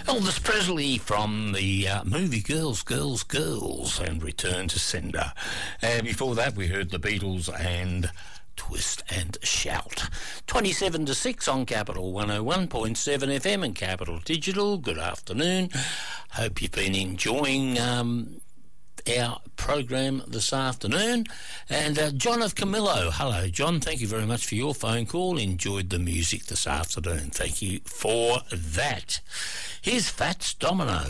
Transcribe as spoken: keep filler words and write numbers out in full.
Elvis Presley from the uh, movie Girls, Girls, Girls and Return to Sender. And before that, we heard the Beatles and Twist and Shout. twenty-seven to six on Capital one oh one point seven F M and Capital Digital. Good afternoon. Hope you've been enjoying um, our program this afternoon. And uh, John of Camillo. Hello, John. Thank you very much for your phone call. Enjoyed the music this afternoon. Thank you for that. Here's Fats Domino.